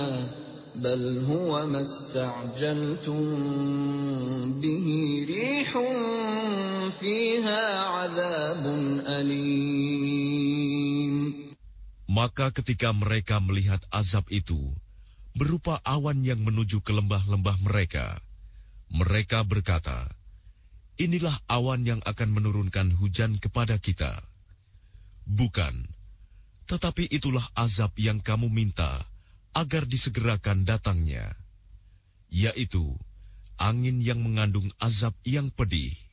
بل هو ما استعجلتم به ريح فيها عذاب أليم. Maka ketika mereka melihat azab itu, berupa awan yang menuju ke lembah-lembah mereka, mereka berkata, inilah awan yang akan menurunkan hujan kepada kita. Bukan, tetapi itulah azab yang kamu minta agar disegerakan datangnya, yaitu angin yang mengandung azab yang pedih.